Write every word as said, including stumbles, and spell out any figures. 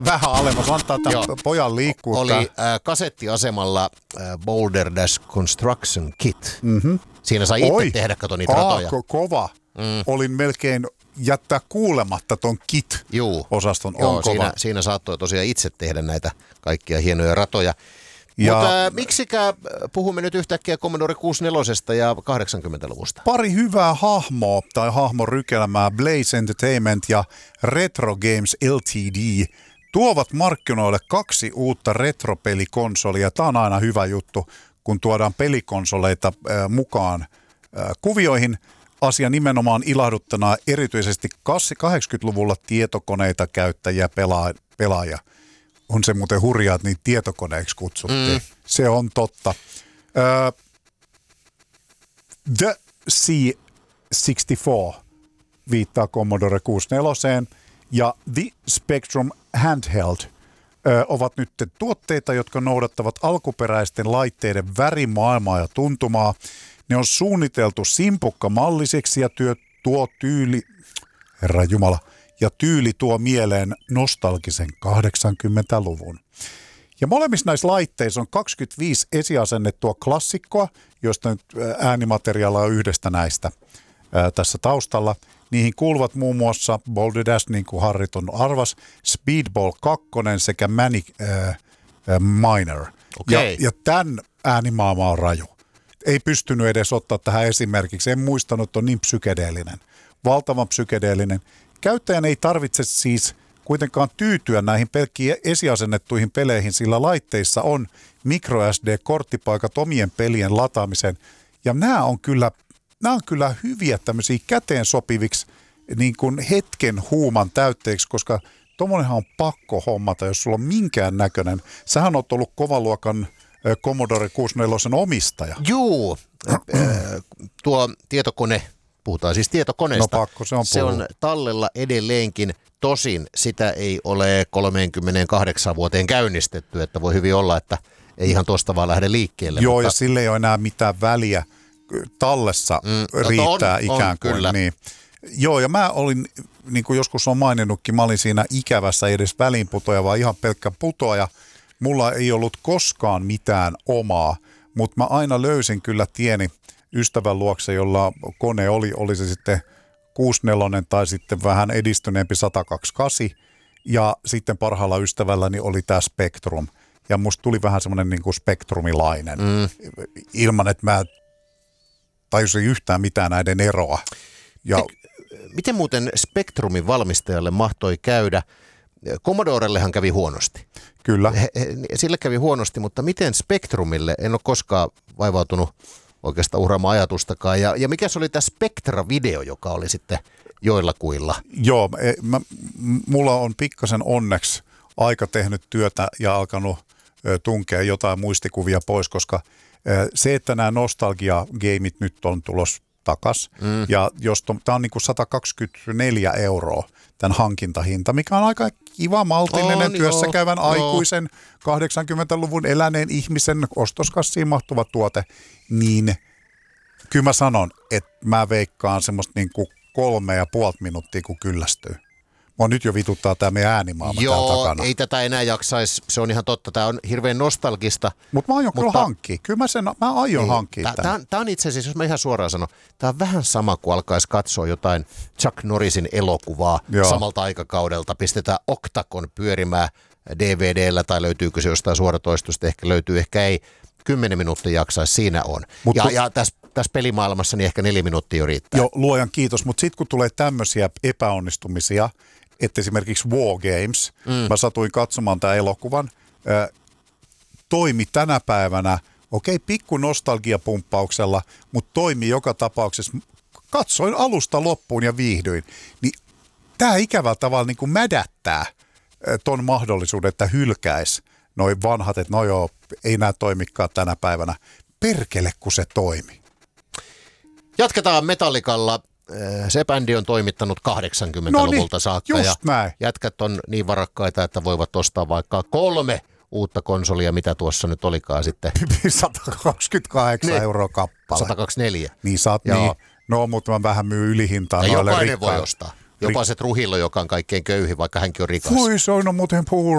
vähän alemmas, antaa tämän pojan liikkua. Oli äh, kasettiasemalla äh, Boulder Dash Construction Kit. Mm-hmm. Siinä sai itse Oi. tehdä, kato niitä ratoja. Ko- kova. Mm. Olin melkein jättää kuulematta ton Kit-osaston. Joo, on siinä, siinä saattoi tosiaan itse tehdä näitä kaikkia hienoja ratoja. Ja mutta äh, miksikä puhumme nyt yhtäkkiä Commodore kuusikymmentäneljä ja kahdeksankymmentäluvusta? Pari hyvää hahmoa tai hahmorykelmää, Blaze Entertainment ja Retro Games Limited, tuovat markkinoille kaksi uutta retropelikonsolia. Tämä on aina hyvä juttu, kun tuodaan pelikonsoleita äh, mukaan äh, kuvioihin. Asia nimenomaan ilahduttana erityisesti kahdeksankymmentäluvulla tietokoneita käyttäjiä pelaa, pelaaja. On se muuten hurjaa, että niitä tietokoneeksi kutsuttiin. Mm. Se on totta. Uh, The C kuusikymmentäneljä viittaa Commodore kuusikymmentäneljä ja The Spectrum Handheld uh, ovat nyt tuotteita, jotka noudattavat alkuperäisten laitteiden värimaailmaa ja tuntumaa. Ne on suunniteltu simpukkamalliseksi ja työ, tuo tyyli, herra jumala, ja tyyli tuo mieleen nostalgisen kahdeksankymmentäluvun. Ja molemmissa näissä laitteissa on kaksikymmentäviisi esiasennettua klassikkoa, joista nyt äänimateriaalia on yhdestä näistä ää, tässä taustalla. Niihin kuuluvat muun muassa Boulder Dash, niin kuin Harrit on arvas, Speedball kaksi sekä Manic ää, ää, Miner. Okay. Ja, ja tämän äänimaailma on raju. Ei pystynyt edes ottaa tähän esimerkiksi. En muistanut, että on niin psykedeellinen. Valtavan psykedeellinen. Käyttäjän ei tarvitse siis kuitenkaan tyytyä näihin pelkkiin esiasennettuihin peleihin, sillä laitteissa on micro S D-korttipaikat omien pelien lataamiseen. Ja nämä on kyllä, nämä on kyllä hyviä tämmöisiä käteen sopiviksi niin kuin hetken huuman täytteeksi, koska tommonenhan on pakko hommata, jos sulla on minkään näköinen. Sähän oot ollut kovaluokan Commodore kuusikymmentäneljä omistaja. Juu, tuo tietokone, puhutaan siis tietokoneesta. No pakko, se on Se on tallella edelleenkin, tosin sitä ei ole kolmekymmentäkahdeksan vuoteen käynnistetty, että voi hyvin olla, että ei ihan tuosta vaan lähde liikkeelle. Joo, mutta... ja sille ei ole enää mitään väliä. Tallessa mm, riittää on, ikään kuin. On, niin. Joo, ja mä olin, niin kuin joskus on maininnutkin, mä olin siinä ikävässä edes väliinputoja, vaan ihan pelkkä putoaja. Mulla ei ollut koskaan mitään omaa, mutta mä aina löysin kyllä tieni ystävän luokse, jolla kone oli, oli se sitten kuusikymmentäneljä tai sitten vähän edistyneempi sata kaksikymmentäkahdeksan. Ja sitten parhaalla ystävälläni oli tämä Spectrum. Ja musta tuli vähän semmoinen niin kuin spektrumilainen, mm. ilman että mä tajusin yhtään mitään näiden eroa. Ja miten muuten Spectrumin valmistajalle mahtoi käydä? Commodorellehan kävi huonosti. Kyllä. He, he, sille kävi huonosti, mutta miten Spectrumille? En ole koskaan vaivautunut oikeastaan uhraamaan ajatustakaan. Ja, ja mikä se oli tämä Spectra-video, joka oli sitten joillakuilla? Joo, mä, mulla on pikkasen onneksi aika tehnyt työtä ja alkanut ö, tunkea jotain muistikuvia pois, koska ö, se, että nämä nostalgia-gameit nyt on tulos takas. Mm. Ja jos tämä on niin kuin sata kaksikymmentäneljä euroa tämän hankintahinta, mikä on aika kiva, maltillinen, työssäkäyvän joo, aikuisen, joo. kahdeksankymmentäluvun eläneen ihmisen ostoskassiin mahtuva tuote, niin kyllä mä sanon, että mä veikkaan semmoista niin kuin kolme ja puolta minuuttia, kun kyllästyy. Mua nyt jo vituttaa tämä meidän äänimaailma täällä takana. Joo, ei tätä enää jaksaisi, se on ihan totta, tämä on hirveän nostalgista. Mut mä aion mutta, kyllä hankkia, kyllä mä, sen, mä aion niin, hankkia tämän. Tämä on itse asiassa, jos mä ihan suoraan sanon, tämä on vähän sama kuin alkaisi katsoa jotain Chuck Norrisin elokuvaa joo. samalta aikakaudelta, pistetään Octagon pyörimään D V D:llä tai löytyykö se jostain suoratoistosta, ehkä löytyy, ehkä ei, kymmenen minuuttia jaksaisi, siinä on. Mut ja, kun... ja tässä tässä pelimaailmassa niin ehkä neljä minuuttia jo riittää. Joo, luojan kiitos, mutta sitten kun tulee tämmöisiä epäonnistumisia, että esimerkiksi War Games, mm. mä satuin katsomaan tämän elokuvan, äh, toimi tänä päivänä, okei, pikku nostalgiapumppauksella, mutta toimi joka tapauksessa, katsoin alusta loppuun ja viihdyin, niin tämä ikävällä tavalla niin kuin mädättää äh, ton mahdollisuuden, että hylkäisi noi vanhat, että no joo, ei nämä toimikaan tänä päivänä. Perkele, kun se toimi. Jatketaan Metallicalla. Se bändi on toimittanut kahdeksankymmentäluvulta saakka ja näin. Jätkät on niin varakkaita, että voivat ostaa vaikka kolme uutta konsolia, mitä tuossa nyt olikaan sitten. sata kaksikymmentäkahdeksan ne, euroa kappale. sata kaksikymmentäneljä. Niin saat niin. No, mutta mä vähän myy ylihintaan noille rikkaille. Jokainen voi ostaa. Jopa se Trujillo, joka on kaikkein köyhin, vaikka hänkin on rikas. Voi, se on no, muuten puhuu